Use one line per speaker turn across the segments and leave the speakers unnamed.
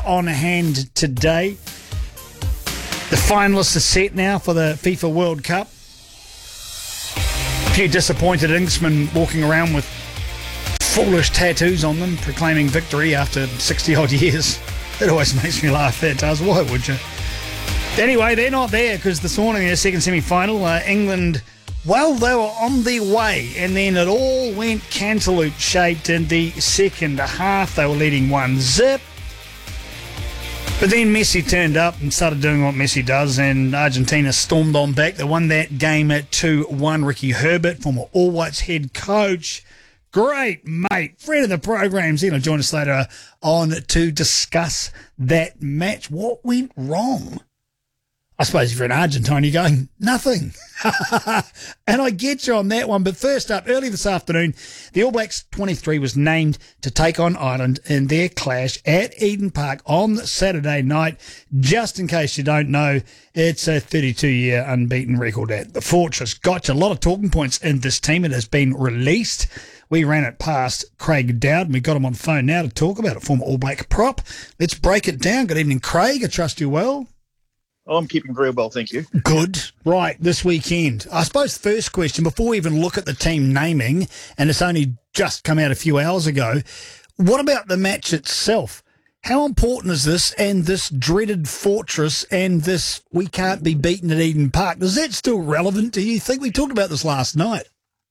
on hand today. The finalists are set now for the FIFA World Cup. A few disappointed Englishmen walking around with foolish tattoos on them, proclaiming victory after 60-odd years. It always makes me laugh, that does. Why would you? Anyway, they're not there because this morning in their second semi-final, England, well, they were on their way, and then it all went cantaloupe-shaped in the second half. They were leading 1-0. But then Messi turned up and started doing what Messi does, and Argentina stormed on back. They won that game at 2-1. Ricky Herbert, former All Whites head coach, great mate, friend of the program. He's going to join us later on to discuss that match. What went wrong? I suppose if you're an Argentine, you're going, nothing. And I get you on that one. But first up, early this afternoon, the All Blacks 23 was named to take on Ireland in their clash at Eden Park on Saturday night. Just in case you don't know, it's a 32-year unbeaten record at the Fortress. Gotcha. A lot of talking points in this team. It has been released. We ran it past Craig Dowd, and we got him on the phone now to talk about it, former All Black prop. Let's break it down. Good evening, Craig. I trust you well.
I'm keeping very well, thank you.
Good. Right, this weekend. I suppose the first question, before we even look at the team naming, and it's only just come out a few hours ago, what about the match itself? How important is this and this dreaded Fortress and this we can't be beaten at Eden Park? Is that still relevant, do you think? We talked about this last night.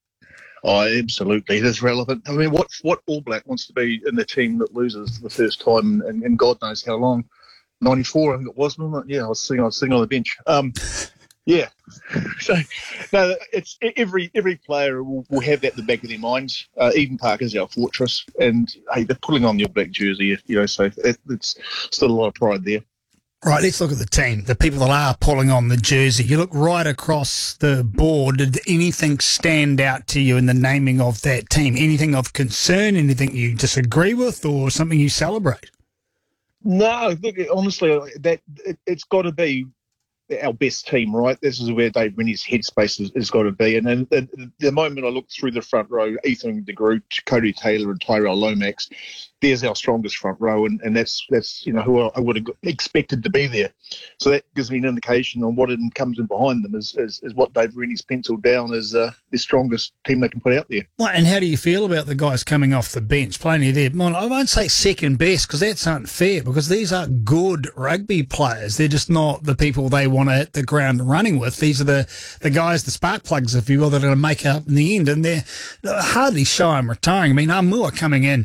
Oh, absolutely. It is relevant. I mean, what All Black wants to be in the team that loses the first time in God knows how long? 94, I think it was, wasn't it? Yeah, I was sitting on the bench. Yeah. So, no, it's every player will have that in the back of their minds. Eden Park is our fortress, and hey, they're pulling on the All Black jersey, so it's still a lot of pride there.
Right, let's look at the team, the people that are pulling on the jersey. You look right across the board. Did anything stand out to you in the naming of that team? Anything of concern, anything you disagree with, or something you celebrate? No,
look, honestly, it's got to be our best team, right? This is where Dave Rennie's headspace has got to be. And then the moment I look through the front row, Ethan de Groot, Cody Taylor and Tyrell Lomax, there's our strongest front row, and that's who I would have expected to be there. So that gives me an indication on what comes in behind them is what Dave Rennie's penciled down as the strongest team they can put out there.
Well, and how do you feel about the guys coming off the bench? Plenty there. Well, I won't say second best because that's unfair because these are good rugby players. They're just not the people they want to hit the ground running with. These are the guys, the spark plugs, if you will, that are going to make up in the end, and they're hardly shy on retiring. I mean, Amua coming in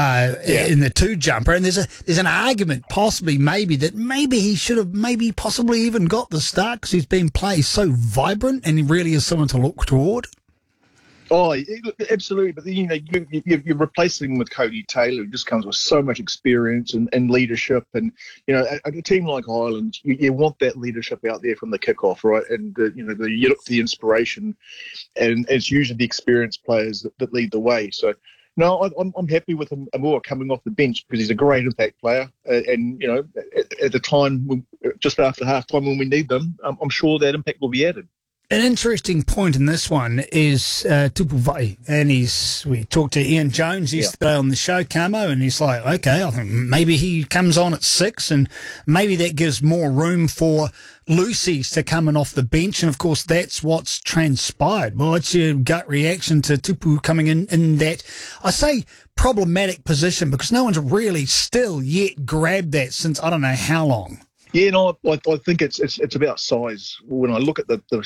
in the two jumper, and there's an argument possibly maybe he should have possibly even got the start because he's been played so vibrant and he really is someone to look toward.
Oh, absolutely. But you're replacing him with Cody Taylor, who just comes with so much experience and leadership. And a team like Ireland, you want that leadership out there from the kickoff, right? And you look for the inspiration, and it's usually the experienced players that lead the way. So. No, I'm happy with him more coming off the bench because he's a great impact player. And, at the time, just after half-time when we need them, I'm sure that impact will be added.
An interesting point in this one is Tupu Vai, and we talked to Ian Jones yesterday on the show, Camo, and he's like, okay, I think maybe he comes on at 6, and maybe that gives more room for Lucy's to come in off the bench, and of course that's what's transpired. Well, what's your gut reaction to Tupu coming in that, I say, problematic position, because no one's really still yet grabbed that since I don't know how long.
Yeah, no, I think it's about size. When I look at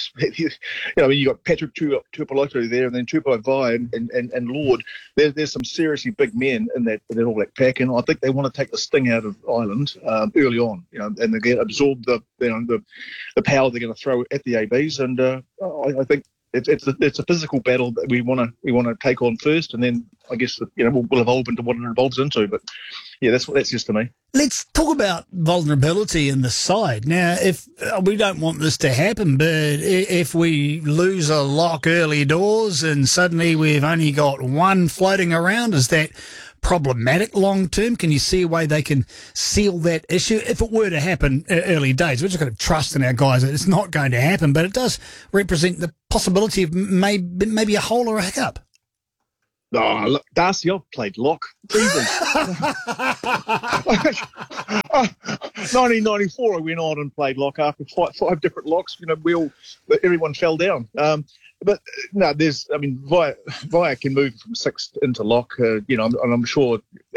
you got Patrick Tuipulotu there, and then Tupu Vai and Lord. There's some seriously big men in that All Black pack, and I think they want to take the sting out of Ireland early on, and they get absorb the power they're going to throw at the ABs, and I think. It's a physical battle that we want to take on first, and then I guess we'll evolve into what it evolves into. But yeah, that's just to me.
Let's talk about vulnerability in the side now. If we don't want this to happen, but if we lose a lock early doors and suddenly we've only got one floating around, is that problematic long term? Can you see a way they can seal that issue if it were to happen early days? We're just going to trust in our guys that it's not going to happen, but it does represent the possibility of maybe a hole or a hiccup.
Oh, look, Darcy, I've played lock. Jesus. 1994, I went on and played lock after five different locks. Everyone fell down. But no, Via can move from sixth into lock. And I'm sure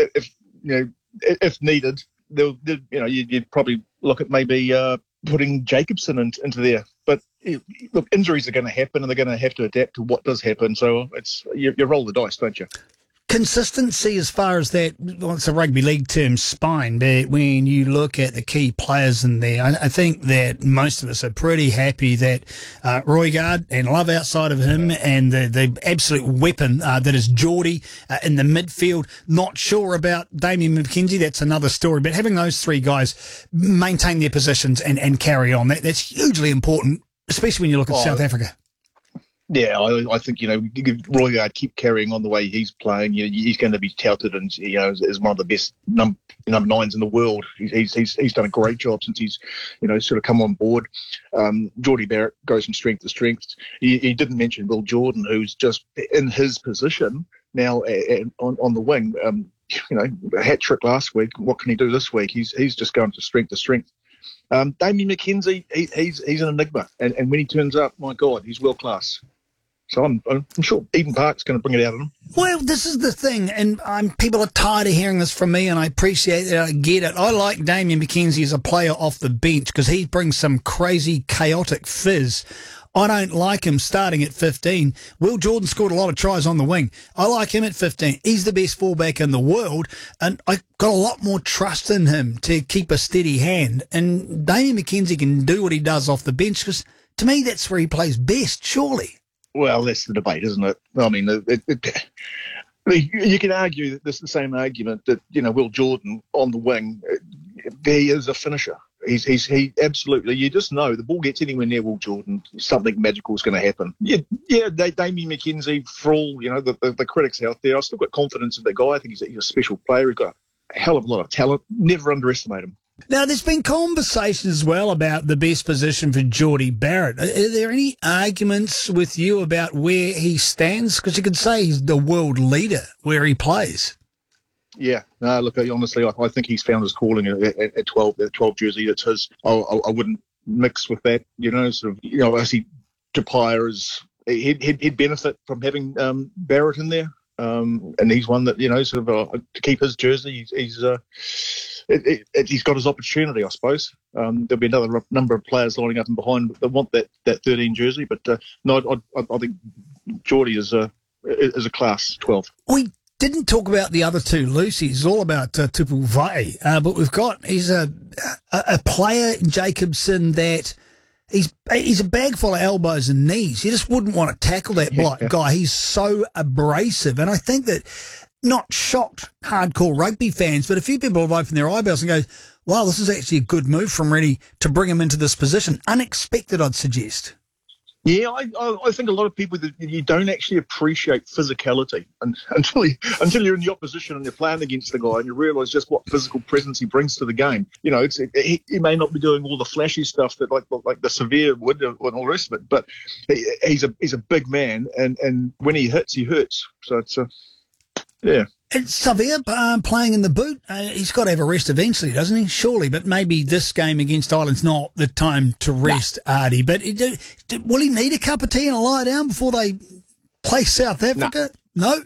if needed, you'd probably look at maybe putting Jacobson into there. But look, injuries are going to happen, and they're going to have to adapt to what does happen. So you roll the dice, don't you?
Consistency as far as that, it's a rugby league term, spine, but when you look at the key players in there, I think that most of us are pretty happy that Roigard and Love outside of him and the absolute weapon that is Geordie in the midfield. Not sure about Damian McKenzie, that's another story, but having those three guys maintain their positions and carry on, that's hugely important, especially when you look at South Africa.
Yeah, I think, Roigard keep carrying on the way he's playing. He's going to be touted and, as one of the best number nines in the world. He's done a great job since he's, sort of come on board. Jordie Barrett goes from strength to strength. He didn't mention Will Jordan, who's just in his position now on the wing. A hat trick last week. What can he do this week? He's just going from strength to strength. Damian McKenzie, he's an enigma. And when he turns up, my God, he's world class. So I'm sure Eden Park's going to bring it out of him.
Well, this is the thing, and people are tired of hearing this from me, and I appreciate it. I get it. I like Damian McKenzie as a player off the bench because he brings some crazy, chaotic fizz. I don't like him starting at 15. Will Jordan scored a lot of tries on the wing. I like him at 15. He's the best fullback in the world, and I got a lot more trust in him to keep a steady hand. And Damian McKenzie can do what he does off the bench because, to me, that's where he plays best, surely.
Well, that's the debate, isn't it? I mean, you can argue that this is the same argument that, Will Jordan on the wing, he is a finisher. He absolutely, you just know the ball gets anywhere near Will Jordan, something magical is going to happen. Yeah, Damian McKenzie, for all, the critics out there, I've still got confidence in the guy. I think he's a special player. He's got a hell of a lot of talent. Never underestimate him.
Now, there's been conversations as well about the best position for Jordie Barrett. Are there any arguments with you about where he stands? Because you could say he's the world leader where he plays.
Yeah, no, look, honestly, I think he's found his calling at 12, that 12 jersey. It's his. I wouldn't mix with that, I see Tupaia as he'd benefit from having Barrett in there. And he's one that, to keep his jersey, he's got his opportunity, I suppose. There'll be another number of players lining up and behind that want that 13 jersey, but no, I think Geordie is a class 12.
We didn't talk about the other two, Lucy. It's all about Tupu Vai, but he's a player, Jacobson, that he's a bag full of elbows and knees. You just wouldn't want to tackle that guy. He's so abrasive. And I think that, not shocked hardcore rugby fans, but a few people have opened their eyebrows and go, wow, this is actually a good move from Reddy to bring him into this position. Unexpected, I'd suggest.
Yeah, I think a lot of people, that you don't actually appreciate physicality until you're in the opposition and you're playing against the guy and you realise just what physical presence he brings to the game. He may not be doing all the flashy stuff that like the Severe would and all the rest of it, but he's a big man and when he hits, he hurts. So it's yeah.
And Xavier playing in the boot, he's got to have a rest eventually, doesn't he? Surely, but maybe this game against Ireland's not the time to rest Artie. But will he need a cup of tea and a lie down before they play South Africa? No?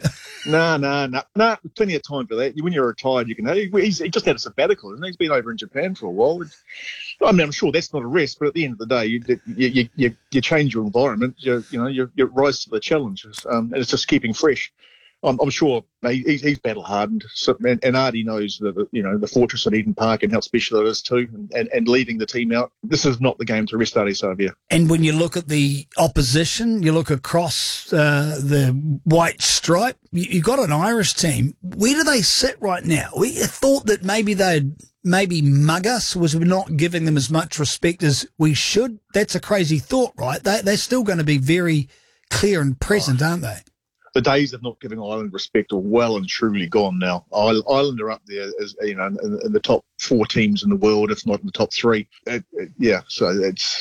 No. Plenty of time for that. When you're retired, you can. He just had a sabbatical, isn't he? He's been over in Japan for a while. I mean, I'm sure that's not a rest, but at the end of the day, you change your environment. You rise to the challenges, and it's just keeping fresh. I'm sure he's battle hardened, and Artie knows the fortress at Eden Park and how special it is too, and leading the team out. This is not the game to rest Artie Savea. And when you look at the opposition, you look across the white stripe. You got an Irish team. Where do they sit right now? We thought that maybe they'd mug us, was we're not giving them as much respect as we should. That's a crazy thought, right? They're still going to be very clear and present, aren't they?
The days of not giving Ireland respect are well and truly gone now. Ireland are up there as in the top 4 teams in the world, if not in the top 3. So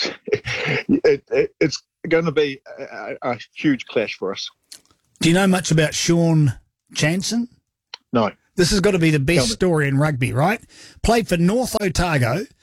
it's going to be a huge clash for us.
Do you know much about Sean Jansen?
No.
This has got to be the best story in rugby, right? Played for North Otago,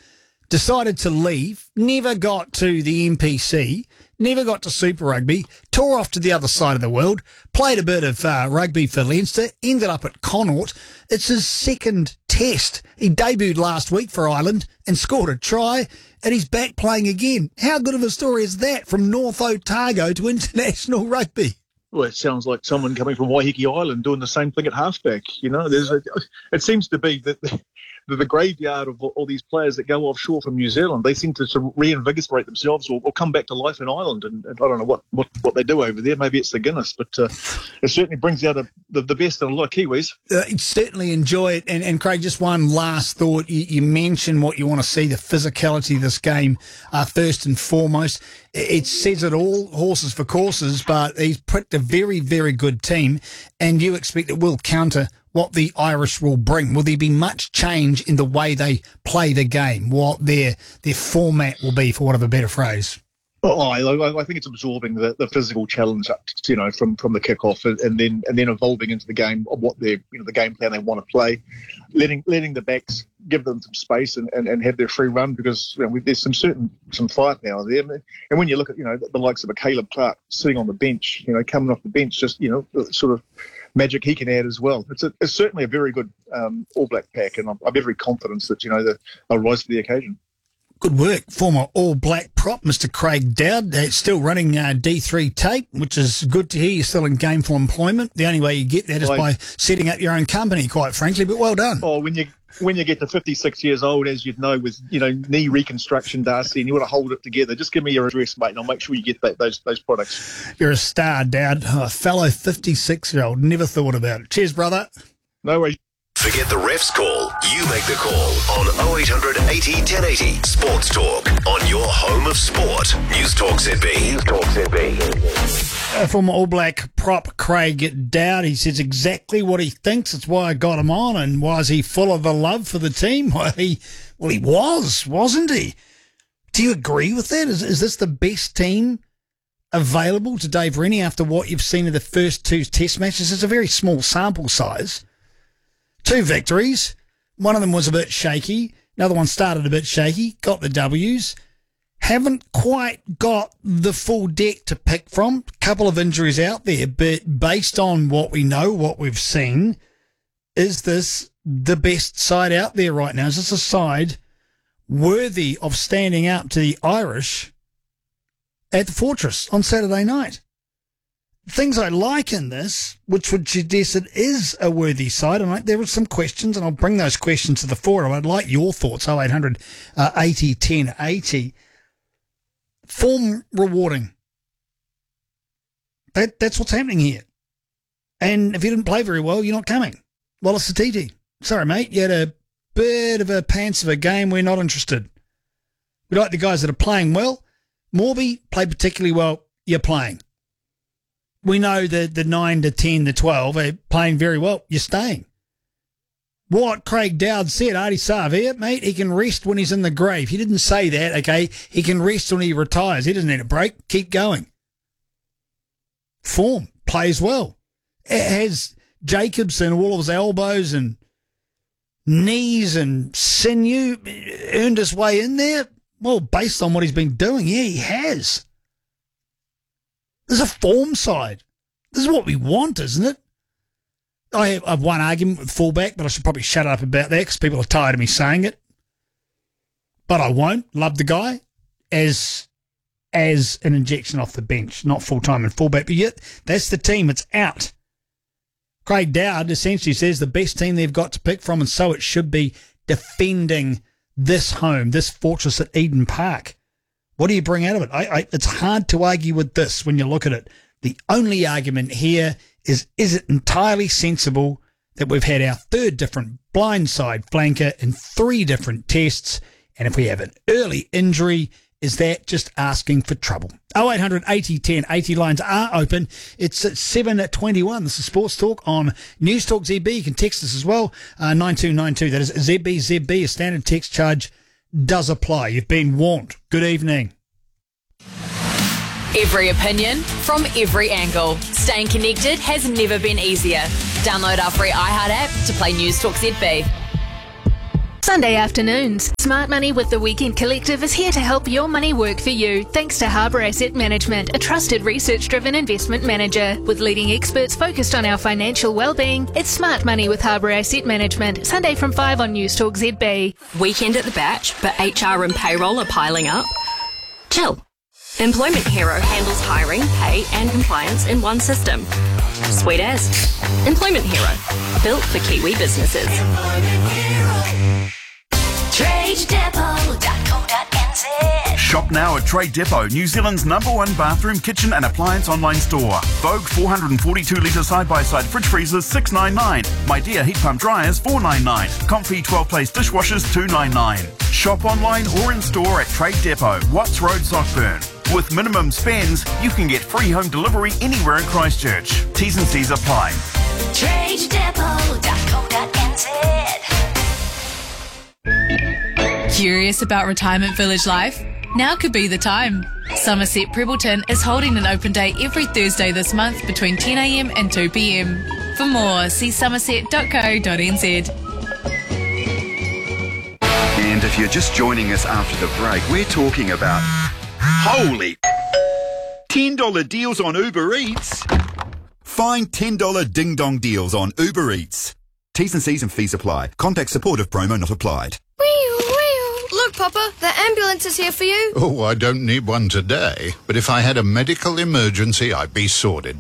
decided to leave, never got to the NPC, never got to Super Rugby, tore off to the other side of the world, played a bit of rugby for Leinster, ended up at Connaught. It's his second test. He debuted last week for Ireland and scored a try, and he's back playing again. How good of a story is that, from North Otago to international rugby?
Well, it sounds like someone coming from Waiheke Island doing the same thing at halfback. You know, it seems to be that the graveyard of all these players that go offshore from New Zealand. They seem to sort of reinvigorate themselves or come back to life in Ireland. And I don't know what they do over there. Maybe it's the Guinness, but it certainly brings out the best in a lot of Kiwis.
Certainly enjoy it. And Craig, just one last thought. You mentioned what you want to see, the physicality of this game first and foremost. It says it all, horses for courses, but he's picked a very, very good team, and you expect it will counter what the Irish will bring. Will there be much change in the way they play the game, what their format will be, for want of a better phrase?
Oh, I think it's absorbing the physical challenge, you know, from the kickoff, and then evolving into the game of what the game plan they want to play, letting the backs give them some space and have their free run, because there's some firepower there. And when you look at the likes of a Caleb Clark sitting on the bench, coming off the bench, just sort of magic he can add as well. It's certainly a very good All Black pack, and I've every confidence that they'll rise to the occasion.
Good work, former All Black prop, Mr. Craig Dowd. Still running D3 tape, which is good to hear. You're still in gainful employment. The only way you get that is by setting up your own company, quite frankly, but well done.
Oh, when you get to 56 years old, as you'd know, with knee reconstruction, Darcy, and you want to hold it together, just give me your address, mate, and I'll make sure you get those products.
You're a star, Dowd. A fellow 56-year-old. Never thought about it. Cheers, brother.
No worries.
Forget the ref's call. You make the call on 0800 80 1080 Sports Talk on your home of sport. News Talk ZB. News Talk ZB.
Former All Black prop Craig Dowd. He says exactly what he thinks. It's why I got him on. And why is he full of the love for the team? Well, he was, wasn't he? Do you agree with that? Is this the best team available to Dave Rennie after what you've seen of the first two test matches? It's a very small sample size. 2 victories. One of them was a bit shaky. Another one started a bit shaky. Got the W's. Haven't quite got the full deck to pick from. A couple of injuries out there. But based on what we know, what we've seen, is this the best side out there right now? Is this a side worthy of standing out to the Irish at the Fortress on Saturday night? Things I like in this, which would suggest it is a worthy side, and there were some questions, and I'll bring those questions to the fore. I'd like your thoughts, 0800 80 1080. Form rewarding. That's what's happening here. And if you didn't play very well, you're not coming. Well, it's the TT. Sorry, mate, you had a bit of a pants of a game. We're not interested. We like the guys that are playing well. Morby played particularly well. You're playing. We know that the 9 to 10 to 12 are playing very well. You're staying. What Craig Dowd said, Artie Sav here, mate, he can rest when he's in the grave. He didn't say that, okay? He can rest when he retires. He doesn't need a break. Keep going. Form. Plays well. Has Jacobson, all of his elbows and knees and sinew, earned his way in there? Well, based on what he's been doing, yeah, he has. There's a form side. This is what we want, isn't it? I have one argument with fullback, but I should probably shut up about that because people are tired of me saying it. But I won't. Love the guy as an injection off the bench, not full-time and fullback. But yet, that's the team. It's out. Craig Dowd essentially says the best team they've got to pick from, and so it should be defending this home, this Fortress at Eden Park. What do you bring out of it? It's hard to argue with this when you look at it. The only argument here is it entirely sensible that we've had our third different blindside flanker in 3 different tests, and if we have an early injury, is that just asking for trouble? 0800 80 10 80 lines are open. It's at 7:21. This is Sports Talk on News Talk ZB. You can text us as well, 9292. That is ZB. A standard text charge does apply. You've been warned. Good evening.
Every opinion from every angle. Staying connected has never been easier. Download our free iHeart app to play News Talk ZB.
Sunday afternoons. Smart Money with the Weekend Collective is here to help your money work for you, thanks to Harbour Asset Management, a trusted research-driven investment manager. With leading experts focused on our financial well-being, it's Smart Money with Harbour Asset Management, Sunday from 5 on News Talk ZB.
Weekend at the batch, but HR and payroll are piling up? Chill. Employment Hero handles hiring, pay and compliance in one system. Sweet as. Employment Hero. Built for Kiwi businesses.
TradeDepot.co.nz. Shop now at Trade Depot, New Zealand's #1 bathroom, kitchen and appliance online store. Vogue 442 litre side-by-side fridge freezers $699. My Dear heat pump dryers $499. Comfy 12-place dishwashers $299. Shop online or in store at Trade Depot, Watts Road, Sockburn. With minimum spends, you can get free home delivery anywhere in Christchurch. T's and C's apply.
TradeDepot.co.nz.
Curious about retirement village life? Now could be the time. Somerset Prebbleton is holding an open day every Thursday this month between 10 a.m. and 2 p.m. For more, see somerset.co.nz.
And if you're just joining us after the break, we're talking about holy $10 deals on Uber Eats. Find $10 ding-dong deals on Uber Eats. T's and C's and fees apply. Contact support if promo not applied.
Look, Papa, the ambulance is here for you.
Oh, I don't need one today, but if I had a medical emergency, I'd be sorted.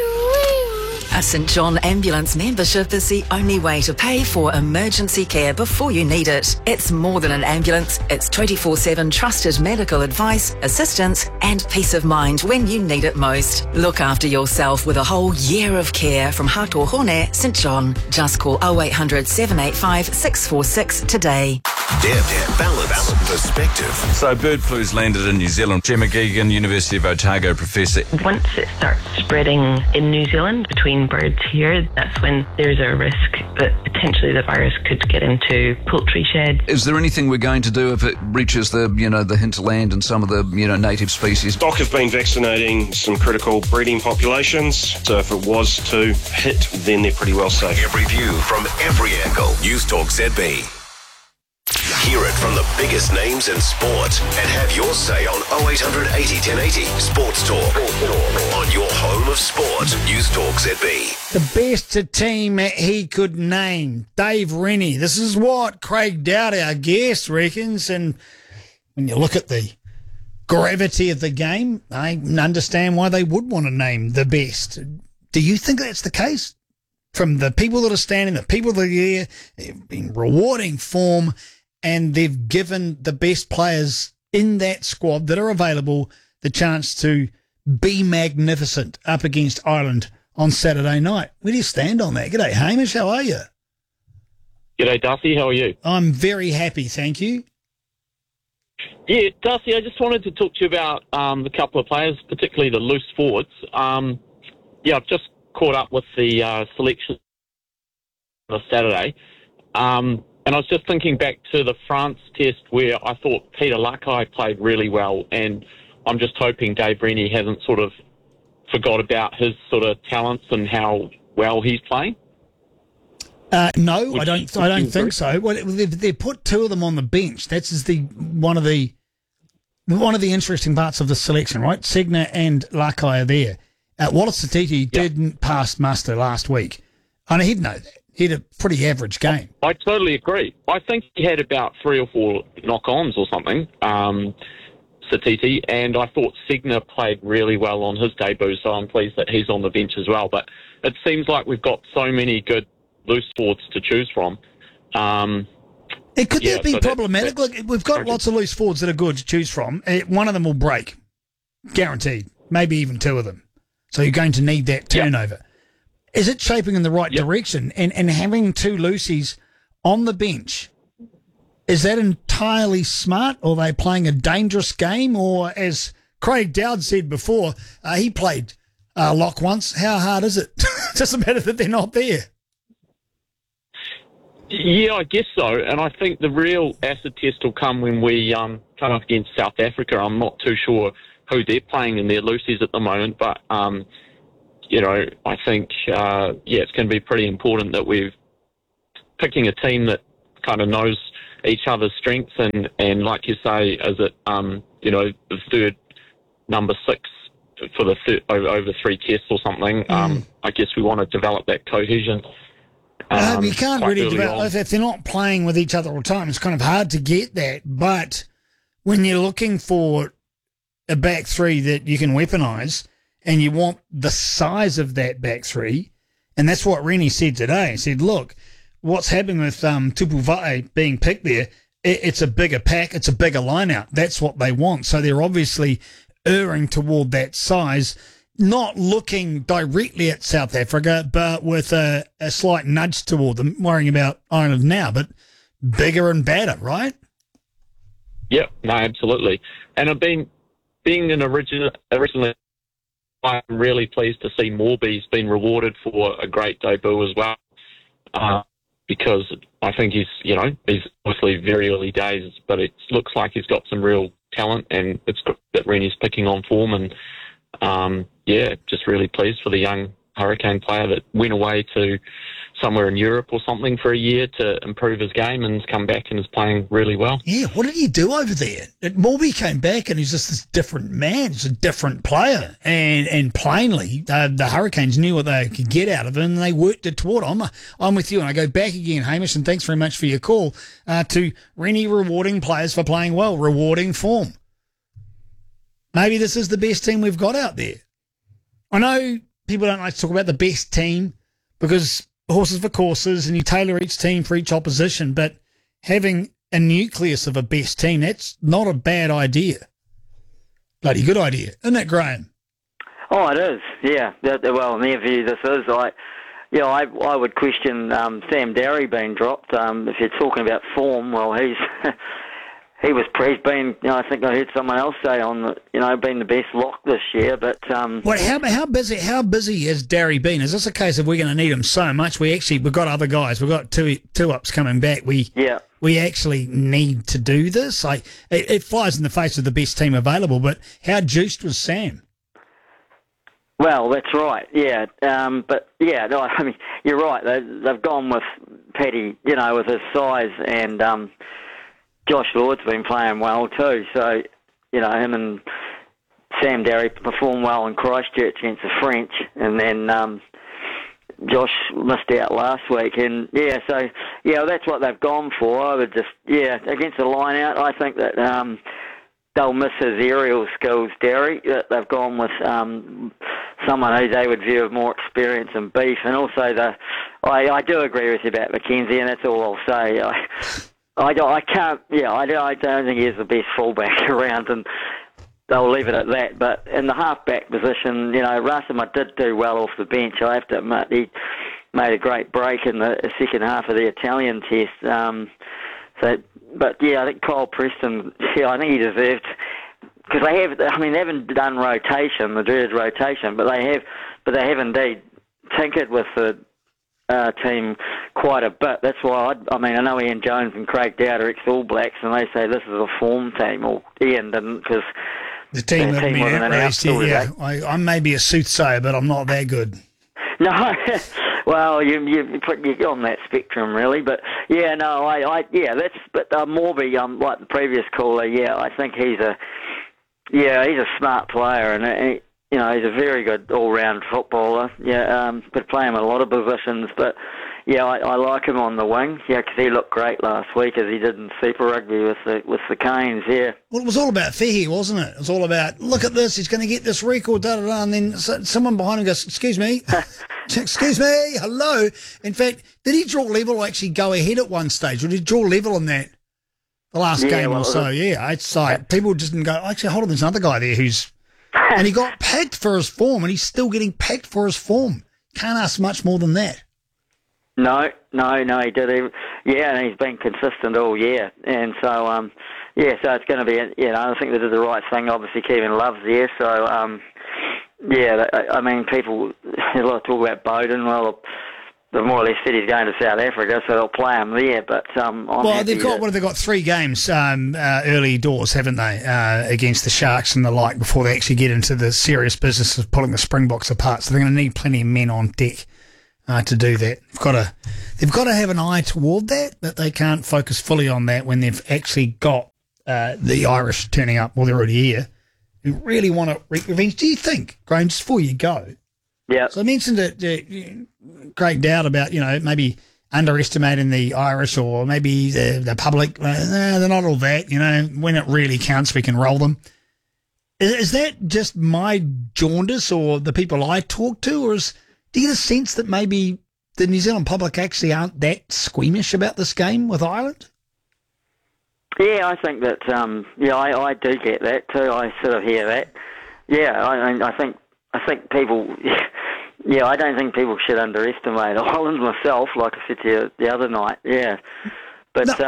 A St John Ambulance membership is the only way to pay for emergency care before you need it. It's more than an ambulance. It's 24/7 trusted medical advice, assistance and peace of mind when you need it most. Look after yourself with a whole year of care from Hatohone St John. Just call 0800 785 646 today.
Depth, balance, perspective.
So bird flu's landed in New Zealand. Gemma Geegan, University of Otago professor.
Once it starts spreading in New Zealand between birds here, that's when there's a risk that potentially the virus could get into poultry sheds.
Is there anything we're going to do if it reaches the hinterland and some of the, native species?
Stock have been vaccinating some critical breeding populations, so if it was to hit, then they're pretty well safe.
Every view from every angle. News Talk ZB. Hear it from the biggest names in sport and have your say on 0800 80 1080 Sports Talk. On your home of sport, News Talk ZB.
The best team he could name, Dave Rennie. This is what Craig Dowd, our guest, reckons. And when you look at the gravity of the game, I understand why they would want to name the best. Do you think that's the case? From the people that are standing, the people that are here, they've been rewarding form, and they've given the best players in that squad that are available the chance to be magnificent up against Ireland on Saturday night. Where do you stand on that? G'day, Hamish. How are you?
G'day, Darcy. How are you?
I'm very happy, thank you.
Yeah, Darcy, I just wanted to talk to you about the couple of players, particularly the loose forwards. I've just caught up with the selection on Saturday. And I was just thinking back to the France test where I thought Peter Lakai played really well, and I'm just hoping Dave Rennie hasn't sort of forgot about his sort of talents and how well he's playing.
No, I don't think so. Well, they put two of them on the bench. That's one of the interesting parts of the selection, right? Segner and Lakai are there. Wallace Satiti didn't pass muster last week. I know he'd know that. He had a pretty average game.
I totally agree. I think he had about 3 or 4 knock-ons or something, Satiti, and I thought Segner played really well on his debut, so I'm pleased that he's on the bench as well. But it seems like we've got so many good loose forwards to choose from.
Could that be problematic? Look, we've got lots of loose forwards that are good to choose from. One of them will break, guaranteed, maybe even 2 of them. So you're going to need that turnover. Yep. Is it shaping in the right direction? And having 2 loosies on the bench, is that entirely smart? Or are they playing a dangerous game? Or as Craig Dowd said before, he played lock once. How hard is it? Doesn't matter that they're not there.
Yeah, I guess so. And I think the real acid test will come when we come up against South Africa. I'm not too sure who they're playing in their loosies at the moment, but I think, it's going to be pretty important that we're picking a team that kind of knows each other's strengths, and like you say, is it the third number 6 for the over 3 tests or something? I guess we want to develop that cohesion.
You can't really develop if they're not playing with each other all the time. It's kind of hard to get that. But when you're looking for a back three that you can weaponise, and you want the size of that back three, and that's what Rennie said today. He said, look, what's happening with Tupu Va'e being picked there, it's a bigger pack, it's a bigger line-out. That's what they want. So they're obviously erring toward that size, not looking directly at South Africa, but with a slight nudge toward them, worrying about Ireland now, but bigger and better, right?
Yeah, no, absolutely. And I've being originally, I'm really pleased to see Morby's been rewarded for a great debut as well, because I think he's obviously very early days, but it looks like he's got some real talent, and it's good that Rennie's picking on form, and just really pleased for the young Hurricane player that went away to somewhere in Europe or something for a year to improve his game and has come back and is playing really well.
Yeah, what did he do over there? Morby came back and he's just this different man. He's a different player. And plainly, the Hurricanes knew what they could get out of him, and they worked it toward him. I'm with you, and I go back again, Hamish, and thanks very much for your call, to Rennie rewarding players for playing well, rewarding form. Maybe this is the best team we've got out there. I know people don't like to talk about the best team because horses for courses and you tailor each team for each opposition, but having a nucleus of a best team, that's not a bad idea. Bloody good idea. Isn't it, Graham?
Oh, it is, yeah. Well, in their view, this is. I would question Sam Darry being dropped. If you're talking about form, well, he's been, I think I heard someone else say been the best lock this year. But
wait, how busy has Darry been? Is this a case of we're going to need him so much? We've got other guys. We've got two ups coming back. We actually need to do this. It flies in the face of the best team available. But how juiced was Sam?
Well, that's right. Yeah, you're right. They've gone with Paddy, with his size, and Josh Lord's been playing well too, so, him and Sam Darry performed well in Christchurch against the French, and then Josh missed out last week, and that's what they've gone for. I would against the line-out, I think that they'll miss his aerial skills, Darry. They've gone with someone who they would view of more experience and beef, and also I do agree with you about McKenzie, and that's all I'll say. I don't think he's the best fullback around, and they'll leave it at that. But in the half-back position, Rasima did do well off the bench. I have to admit, he made a great break in the second half of the Italian test. I think Kyle Preston, I think he deserved, because they haven't done rotation, the dreaded rotation, but they have indeed tinkered with the team quite a bit. That's why I know Ian Jones and Craig Dowd are ex-All Blacks, and they say this is a form team. Well, Ian didn't, because
the team wasn't announced. I may be a soothsayer, but I'm not that good.
No, well, you're on that spectrum, really. But but Morby, like the previous caller, I think he's a smart player, and he's a very good all-round footballer. Could play him in a lot of positions, but I like him on the wing. Because he looked great last week, as he did in Super Rugby with the Canes. Yeah. Well,
it was all about Fehi, wasn't it? It was all about, look at this, he's going to get this record, and then someone behind him goes, "Excuse me, excuse me, hello." In fact, did he draw level or actually go ahead at one stage, or did he draw level in the last game or so? It's like people just didn't go, actually, hold on, there's another guy there who's. And he got pegged for his form, and he's still getting pegged for his form. Can't ask much more than that.
No, he did. And he's been consistent all year. And so, so it's going to be, I think they did the right thing. Obviously, Kevin Love's there. So, people, there's a lot of talk about Bowden. Well, they've more or less said he's going to South Africa, so they'll play him there. But
they've got 3 games early doors, haven't they, against the Sharks and the like, before they actually get into the serious business of pulling the Springboks apart. So they're going to need plenty of men on deck to do that. They've got to have an eye toward that, but they can't focus fully on that when they've actually got the Irish turning up, well, they're already here, who really want to wreak revenge. Do you think, Graham, just before you go?
Yeah.
So I mentioned great doubt about, maybe underestimating the Irish or maybe the public. They're not all that, when it really counts, we can roll them. Is that just my jaundice or the people I talk to, or do you get a sense that maybe the New Zealand public actually aren't that squeamish about this game with Ireland?
Yeah, I think that, I do get that too. I sort of hear that. Yeah, I think people, I don't think people should underestimate Ireland myself, like I said to you the other night, yeah. But, it's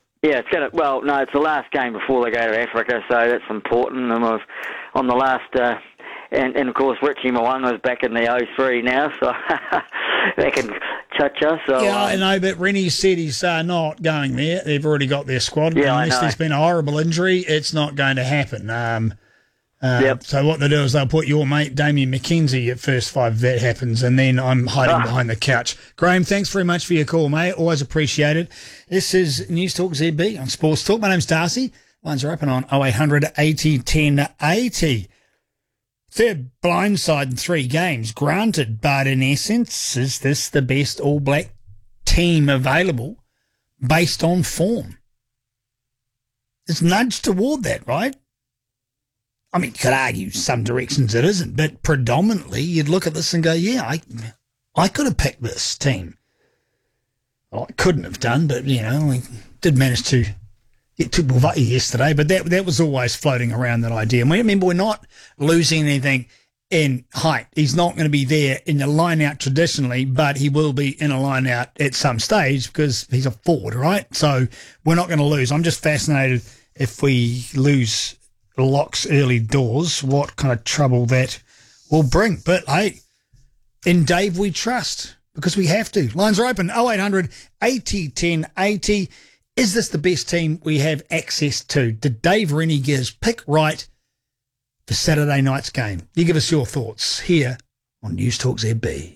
the last game before they go to Africa, so that's important. And on the last, and of course Richie Mo'unga's back in the 03 now, so they can touch us. So,
yeah, I know, but Rennie said he's not going there. They've already got their squad.
Yeah,
unless there's been a horrible injury, it's not going to happen. So what they do is they'll put your mate Damien McKenzie at first five if that happens, and then I'm hiding behind the couch. Graham, thanks very much for your call, mate. Always appreciate it. This is News Talk ZB on Sports Talk. My name's Darcy. Lines are open on 0800 80 10 80. Third blindside in 3 games, granted, but in essence, is this the best All Black team available based on form? It's nudged toward that, right? I mean, you could argue some directions it isn't, but predominantly you'd look at this and go, yeah, I could have picked this team. Well, I couldn't have done, but, we did manage to get Tupuvai yesterday, but that was always floating around, that idea. And remember, we're not losing anything in height. He's not going to be there in the line-out traditionally, but he will be in a line-out at some stage because he's a forward, right? So we're not going to lose. I'm just fascinated if we lose Locks early doors, what kind of trouble that will bring. But, hey, in Dave we trust because we have to. Lines are open, 0800 80 10 80. Is this the best team we have access to? Did Dave Rennie get his pick right for Saturday night's game? You give us your thoughts here on News Talk ZB.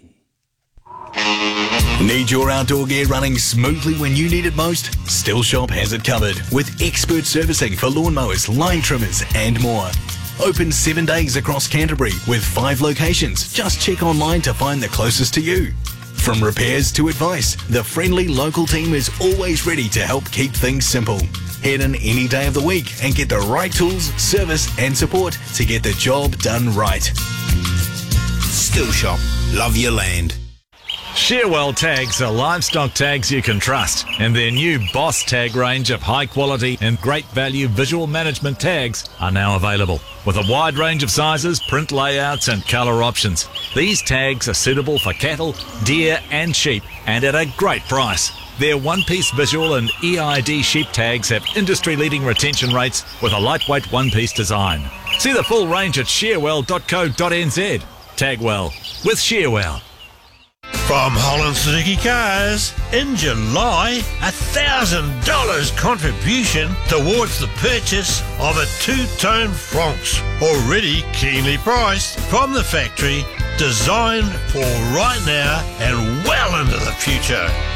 Need your outdoor gear running smoothly when you need it most? Still Shop has it covered with expert servicing for lawnmowers, line trimmers and more. Open 7 days across Canterbury with 5 locations. Just check online to find the closest to you. From repairs to advice, the friendly local team is always ready to help keep things simple. Head in any day of the week and get the right tools, service and support to get the job done right.
Still Shop. Love your land.
Shearwell tags are livestock tags you can trust, and their new Boss tag range of high quality and great value visual management tags are now available. With a wide range of sizes, print layouts and colour options, these tags are suitable for cattle, deer and sheep, and at a great price. Their one-piece visual and EID sheep tags have industry-leading retention rates with a lightweight one-piece design. See the full range at shearwell.co.nz. Tag well with Shearwell.
From Holland Suzuki Cars, in July, $1,000 contribution towards the purchase of a 2-tone Franks, already keenly priced from the factory, designed for right now and well into the future.